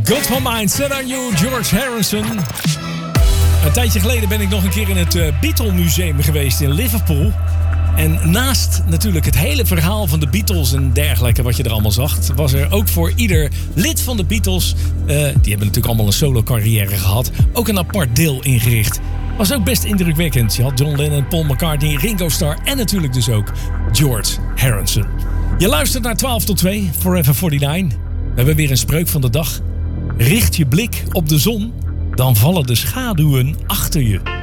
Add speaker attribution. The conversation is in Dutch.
Speaker 1: God van Mine, Set on You, George Harrison. Een tijdje geleden ben ik nog een keer in het Beatle Museum geweest in Liverpool. En naast natuurlijk het hele verhaal van de Beatles en dergelijke wat je er allemaal zag, was er ook voor ieder lid van de Beatles, die hebben natuurlijk allemaal een solo carrière gehad, ook een apart deel ingericht. Was ook best indrukwekkend. Je had John Lennon, Paul McCartney, Ringo Starr en natuurlijk dus ook George Harrison. Je luistert naar 12 tot 2, Forever 49. We hebben weer een spreuk van de dag. Richt je blik op de zon, dan vallen de schaduwen achter je.